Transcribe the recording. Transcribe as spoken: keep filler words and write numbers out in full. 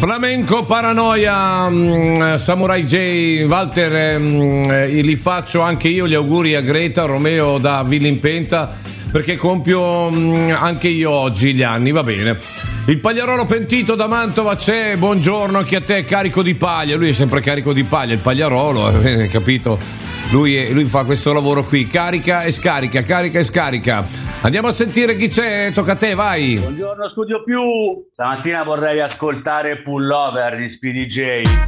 Flamenco Paranoia, um, Samurai J, Walter, um, eh, li faccio anche io gli auguri a Greta Romeo da Villimpenta perché compio um, anche io oggi gli anni, va bene. Il Pagliarolo pentito da Mantova c'è, buongiorno anche a te, carico di paglia, lui è sempre carico di paglia, il Pagliarolo, eh, capito? Lui, è, lui fa questo lavoro qui, carica e scarica, carica e scarica. Andiamo a sentire chi c'è, tocca a te, vai. Buongiorno Studio Più. Stamattina vorrei ascoltare Pullover di Speedy J.